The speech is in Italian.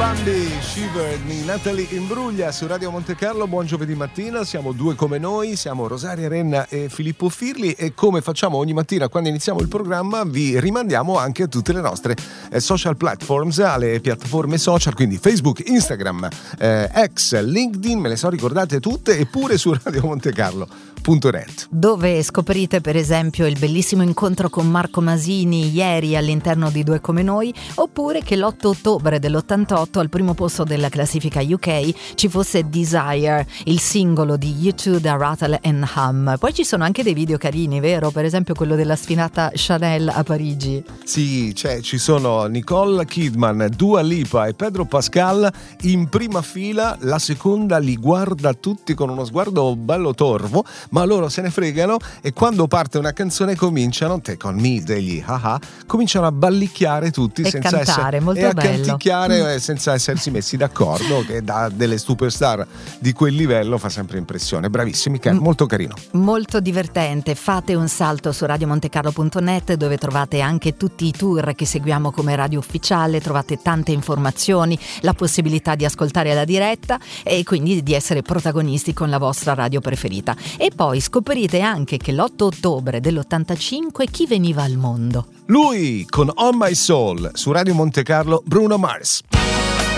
Bambi, Shiver di Natalie Imbruglia su Radio Monte Carlo. Buon giovedì mattina, siamo due come noi, siamo Rosaria Renna e Filippo Firli, e come facciamo ogni mattina quando iniziamo il programma vi rimandiamo anche a tutte le nostre social platforms, alle piattaforme social, quindi Facebook, Instagram, X, LinkedIn, me le so ricordate tutte, e pure su radiomontecarlo.net, dove scoprite per esempio il bellissimo incontro con Marco Masini ieri all'interno di Due Come Noi, oppure che l'8 ottobre dell'88 al primo posto della classifica UK ci fosse Desire, il singolo di U2 da Rattle and Hum. Poi ci sono anche dei video carini, vero? Per esempio quello della sfinata Chanel a Parigi. Sì, ci sono Nicole Kidman, Dua Lipa e Pedro Pascal in prima fila. La seconda li guarda tutti con uno sguardo bello torvo, ma loro se ne fregano, e quando parte una canzone cominciano, Take On Me degli Ha-Ha, cominciano a ballicchiare tutti e senza cantare, molto e a bello. canticchiare senza essersi messi d'accordo, che da delle superstar di quel livello fa sempre impressione. Bravissimi, molto carino, molto divertente. Fate un salto su radiomontecarlo.net, dove trovate anche tutti i tour che seguiamo come radio ufficiale, trovate tante informazioni, la possibilità di ascoltare la diretta e quindi di essere protagonisti con la vostra radio preferita. E poi scoprite anche che l'8 ottobre dell'85 chi veniva al mondo? lui con On My Soul su Radio Monte Carlo, Bruno Mars.